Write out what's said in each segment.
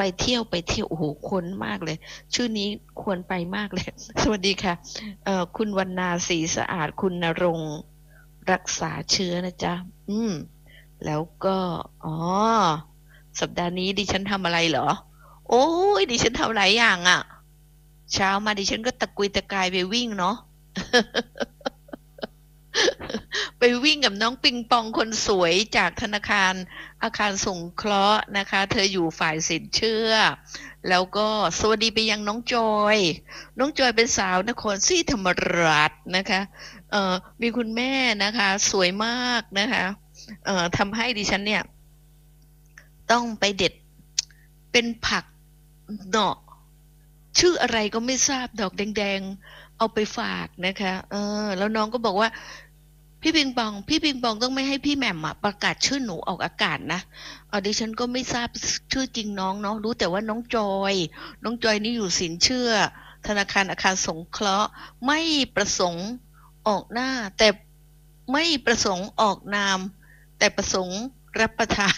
ไปเที่ยวโอ้โหคนมากเลยชื่อนี้ควรไปมากเลยสวัสดีค่ะคุณวรรณาศรีสะอาดคุณณรงค์รักษาเชื้อนะจ๊ะแล้วก็อ๋อสัปดาห์นี้ดิฉันทำอะไรเหรอโอ้ยดิฉันทำหลายอย่างอ่ะเช้ามาดิฉันก็ตะกุยตะกายไปวิ่งเนาะ ไปวิ่งกับน้องปิงปองคนสวยจากธนาคารอาคารสงเคราะห์นะคะเธออยู่ฝ่ายสินเชื่อแล้วก็สวัสดีไปยังน้องจอยเป็นสาวนครศรีธรรมราชนะคะมีคุณแม่นะคะสวยมากนะคะทำให้ดิฉันเนี่ยต้องไปเด็ดเป็นผักเนาะชื่ออะไรก็ไม่ทราบดอกแดงๆเอาไปฝากนะคะแล้วน้องก็บอกว่าพี่ปิงปองต้องไม่ให้พี่แหม่มอะประกาศชื่อหนูออกอากาศนะดิฉันก็ไม่ทราบชื่อจริงน้องเนาะรู้แต่ว่าน้องจอยนี่อยู่สินเชื่อธนาคารอาคารสงเคราะห์ไม่ประสงค์ออกหน้าแต่ไม่ประสงค์ออกนามแต่ประสงค์รับประทาน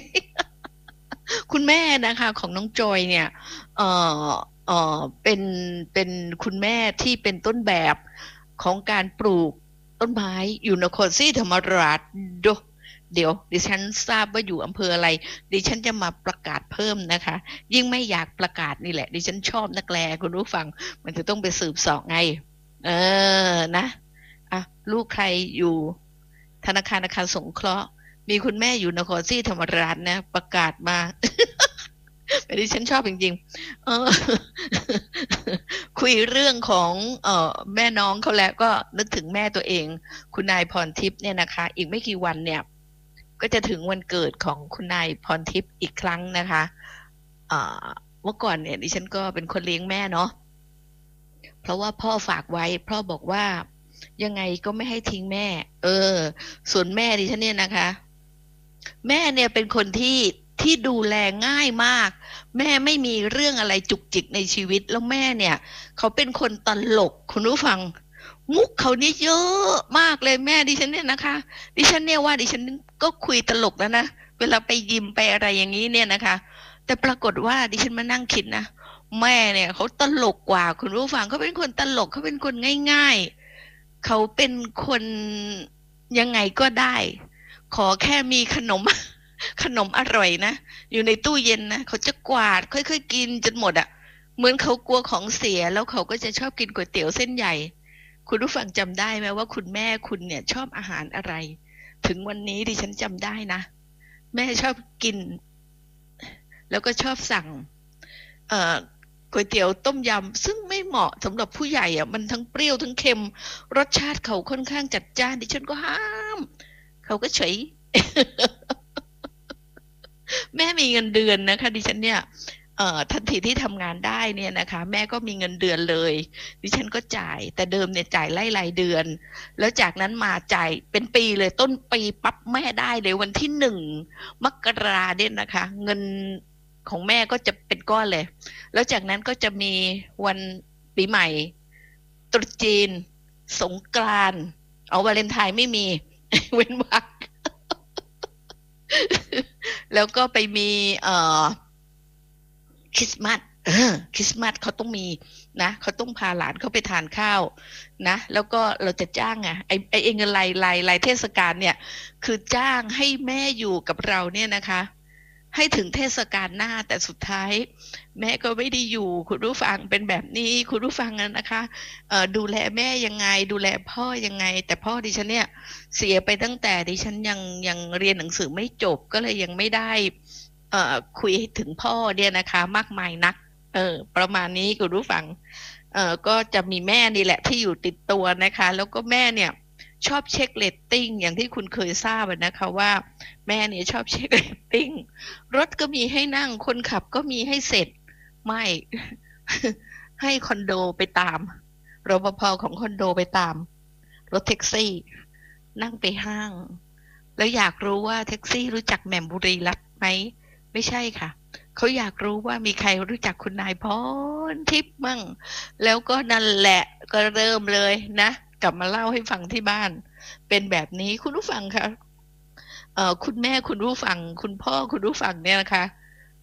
คุณแม่นะคะของน้องจอยเนี่ยเอ่อเป็นคุณแม่ที่เป็นต้นแบบของการปลูกต้นไม้อยู่นครศรีธรรมราชเดี๋ยวดิฉันทราบว่าอยู่อำเภออะไรดิฉันจะมาประกาศเพิ่มนะคะยิ่งไม่อยากประกาศนี่แหละดิฉันชอบนักแลคุณผู้ฟังมันจะต้องไปสืบเสาะไงนะลูกใครอยู่ธนาคารอาคารสงเคราะห์มีคุณแม่อยู่นครศรีธรรมราชนะประกาศมา แต่ดิฉันชอบจริงๆคุยเรื่องของแม่น้องเขาแล้วก็นึกถึงแม่ตัวเองคุณนายพรทิพย์เนี่ยนะคะอีกไม่กี่วันเนี่ยก็จะถึงวันเกิดของคุณนายพรทิพย์อีกครั้งนะคะเมื่อก่อนเนี่ยดิฉันก็เป็นคนเลี้ยงแม่เนาะเพราะว่าพ่อฝากไว้พ่อบอกว่ายังไงก็ไม่ให้ทิ้งแม่ส่วนแม่ดิฉันเนี่ยนะคะแม่เนี่ยเป็นคนที่ดูแลง่ายมากแม่ไม่มีเรื่องอะไรจุกจิกในชีวิตแล้วแม่เนี่ยเขาเป็นคนตลกคุณผู้ฟังมุกเขานี่เยอะมากเลยแม่ดิฉันเนี่ยนะคะดิฉันเนี่ยว่าดิฉันก็คุยตลกแล้วนะเวลาไปยิมไปอะไรอย่างนี้เนี่ยนะคะแต่ปรากฏว่าดิฉันมานั่งคิดนะแม่เนี่ยเขาตลกกว่าคุณผู้ฟังเขาเป็นคนตลกเขาเป็นคนง่ายๆเขาเป็นคนยังไงก็ได้ขอแค่มีขนมอร่อยนะอยู่ในตู้เย็นนะเขาจะกวาดค่อยๆกินจนหมดอ่ะเหมือนเขากลัวของเสียแล้วเขาก็จะชอบกินก๋วยเตี๋ยวเส้นใหญ่คุณผู้ฟังจำได้ไหมว่าคุณแม่คุณเนี่ยชอบอาหารอะไรถึงวันนี้ดิฉันจำได้นะแม่ชอบกินแล้วก็ชอบสั่งเอ่อก๋วยเตี๋ยวต้มยำซึ่งไม่เหมาะสำหรับผู้ใหญ่อ่ะมันทั้งเปรี้ยวทั้งเค็มรสชาติเขาค่อนข้างจัดจ้านดิฉันก็ห้ามเขาก็เฉย แม่มีเงินเดือนนะคะดิฉันเนี่ยทันทีที่ทำงานได้เนี่ยนะคะแม่ก็มีเงินเดือนเลยดิฉันก็จ่ายแต่เดิมเนี่ยจ่ายไล่รายเดือนแล้วจากนั้นมาจ่ายเป็นปีเลยต้นปีปั๊บแม่ได้เลยวันที่1 มกราเนี่ยนะคะเงินของแม่ก็จะเป็นก้อนเลยแล้วจากนั้นก็จะมีวันปีใหม่ตรุษจีนสงกรานต์วาเลนไทน์ไม่มี เว้นวรรค แล้วก็ไปมีคริสต์มาสคริสต์มาสเขาต้องมีนะเขาต้องพาหลานเขาไปทานข้าวนะแล้วก็เราจะจ้างไอ้เงินรายเทศกาลเนี่ยคือจ้างให้แม่อยู่กับเราเนี่ยนะคะให้ถึงเทศกาลหน้าแต่สุดท้ายแม่ก็ไม่ได้อยู่คุณผู้ฟังเป็นแบบนี้คุณผู้ฟังนะคะดูแลแม่ยังไงดูแลพ่อยังไงแต่พ่อดิฉันเนี่ยเสียไปตั้งแต่ดิฉันยังเรียนหนังสือไม่จบก็เลยยังไม่ได้คุยถึงพ่อเนี่ยนะคะมากมายนักประมาณนี้คุณผู้ฟังก็จะมีแม่นี่แหละที่อยู่ติดตัวนะคะแล้วก็แม่เนี่ยชอบเช็คเรตติ้งอย่างที่คุณเคยทราบนะคะว่าแม่เนี่ยชอบเช็คเรตติ้งรถก็มีให้นั่งคนขับก็มีให้เสร็จไม่ ให้คอนโดไปตามรปภของคอนโดไปตามรถแท็กซี่นั่งไปห้างแล้วอยากรู้ว่าแท็กซี่รู้จักแหม่มบุรีรัตน์ไหมไม่ใช่ค่ะเขาอยากรู้ว่ามีใครรู้จักคุณนายพรทิพย์มั่งแล้วก็นั่นแหละก็เริ่มเลยนะกลับมาเล่าให้ฟังที่บ้านเป็นแบบนี้คุณผู้ฟังคะคุณแม่คุณผู้ฟังคุณพ่อคุณผู้ฟังเนี่ยนะคะ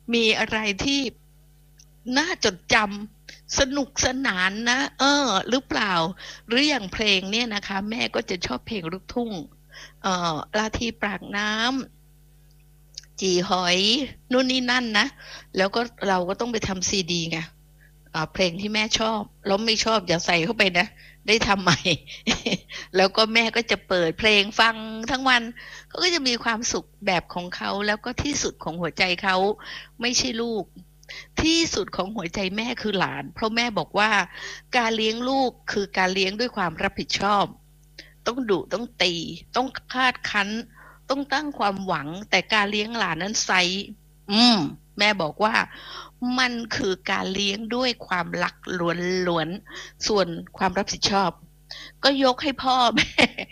มีอะไรที่น่าจดจำสนุกสนานนะหรือเปล่าหรืออย่างเพลงเนี่ยนะคะแม่ก็จะชอบเพลงลูกทุ่งลาทีปากน้ำจีหอยนู่นนี่นั่นนะแล้วก็เราก็ต้องไปทำซีดีไงเพลงที่แม่ชอบแล้วไม่ชอบอย่าใส่เข้าไปนะได้ทำใหม่ แล้วก็แม่ก็จะเปิดเพลงฟังทั้งวันเขาก็จะมีความสุขแบบของเขาแล้วก็ที่สุดของหัวใจเขาไม่ใช่ลูกที่สุดของหัวใจแม่คือหลานเพราะแม่บอกว่าการเลี้ยงลูกคือการเลี้ยงด้วยความรับผิดชอบต้องดุต้องตีต้องคาดคั้นต้องตั้งความหวังแต่การเลี้ยงหลานนั้นไซแม่บอกว่ามันคือการเลี้ยงด้วยความรักล้วนๆส่วนความรับผิดชอบก็ยกให้พ่อแม่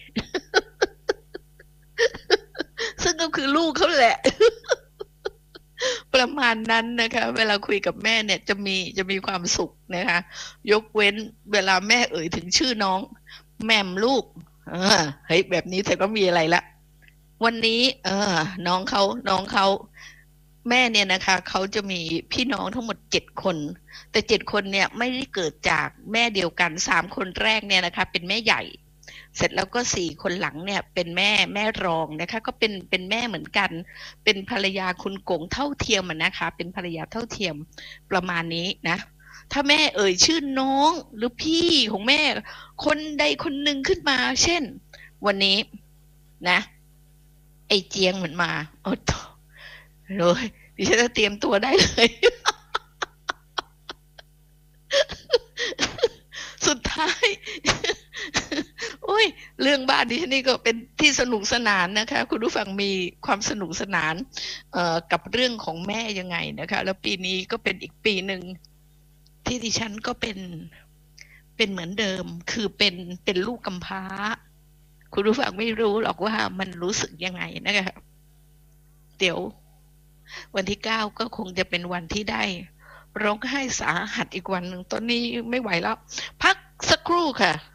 ซึ่งก็คือลูกเขาแหละ ประมาณนั้นนะคะเวลาคุยกับแม่เนี่ยจะมีความสุขนะคะยกเว้นเวลาแม่เอ่ยถึงชื่อน้องแหม่มลูกเฮ้ยแบบนี้แต่ก็มีอะไรละวันนี้น้องเขาแม่เนี่ยนะคะเขาจะมีพี่น้องทั้งหมด7 คนแต่7 คนเนี่ยไม่ได้เกิดจากแม่เดียวกัน3 คนแรกเนี่ยนะคะเป็นแม่ใหญ่เสร็จแล้วก็4 คนหลังเนี่ยเป็นแม่รองนะคะก็เป็นแม่เหมือนกันเป็นภรรยาคุณกงเท่าเทียมนะคะเป็นภรรยาเท่าเทียมประมาณนี้นะถ้าแม่เอ่ยชื่อน้องหรือพี่ของแม่คนใดคนหนึ่งขึ้นมาเช่นวันนี้นะไอเจียงเหมือนมาโอ้โหเลยดิฉันจะเตรียมตัวได้เลย สุดท้ายโอ้ยเรื่องบ้านดิฉันนี่ก็เป็นที่สนุกสนานนะคะคุณผู้ฟังมีความสนุกสนานกับเรื่องของแม่ยังไงนะคะแล้วปีนี้ก็เป็นอีกปีหนึ่งที่ดิฉันก็เป็นเหมือนเดิมคือเป็นลูกกำพร้าคุณผู้ฟังไม่รู้หรอกว่ามันรู้สึกยังไงนะคะเดี๋ยววันที่9ก็คงจะเป็นวันที่ได้ร้องไห้สาหัสอีกวันหนึ่งตอนนี้ไม่ไหวแล้วพักสักครู่ค่ะ